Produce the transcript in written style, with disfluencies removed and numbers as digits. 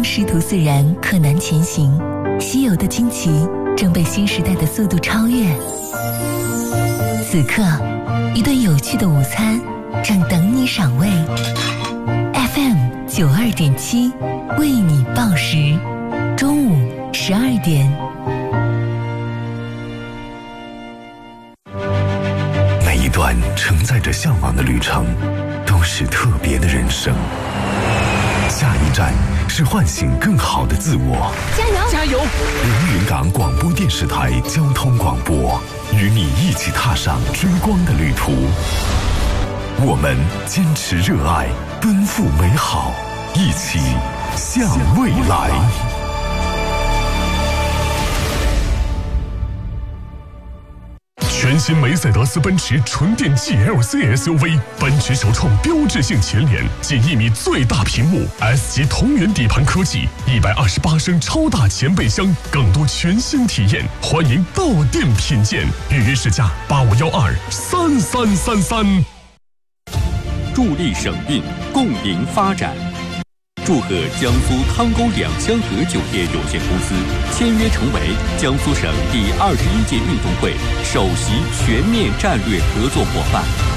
师徒四人柯南前行，稀有的惊奇正被新时代的速度超越。此刻，一顿有趣的午餐正等你赏味。FM 92.7为你报时，中午12点。 每一段承载着向往的旅程，都是特别的人生。下一站是唤醒更好的自我。 加油！ 加油！ 连云港广播电视台交通广播，与你一起踏上追光的旅途。我们坚持热爱，奔赴美好，一起向未来。 全新梅赛德斯奔驰纯电 GLC SUV， 奔驰首创标志性前脸，近1米最大屏幕 ，S 级同源底盘科技，128升超大前备箱，更多全新体验，欢迎到店品鉴，预约试驾85123333。 助力省运，共赢发展。祝贺江苏汤沟两江河酒店有限公司签约成为江苏省第21届运动会首席全面战略合作伙伴。